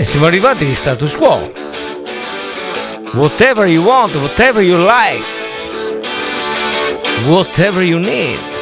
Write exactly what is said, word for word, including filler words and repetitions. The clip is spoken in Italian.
E siamo arrivati agli status quo. Whatever you want, whatever you like, whatever you need.